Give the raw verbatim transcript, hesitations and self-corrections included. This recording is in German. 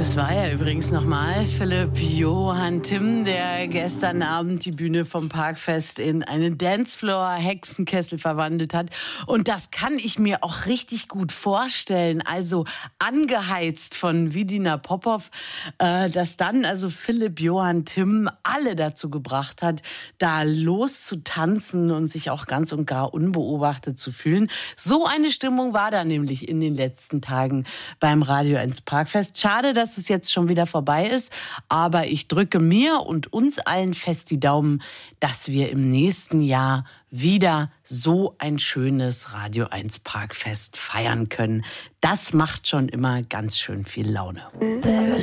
Das war ja übrigens nochmal Philipp Johann Timm, der gestern Abend die Bühne vom Parkfest in einen Dancefloor-Hexenkessel verwandelt hat. Und das kann ich mir auch richtig gut vorstellen. Also angeheizt von Vidina Popov, äh, dass dann also Philipp Johann Timm alle dazu gebracht hat, da loszutanzen und sich auch ganz und gar unbeobachtet zu fühlen. So eine Stimmung war da nämlich in den letzten Tagen beim Radio eins Parkfest. Schade, dass es jetzt schon wieder vorbei ist, aber ich drücke mir und uns allen fest die Daumen, dass wir im nächsten Jahr wieder so ein schönes Radio eins Parkfest feiern können. Das macht schon immer ganz schön viel Laune.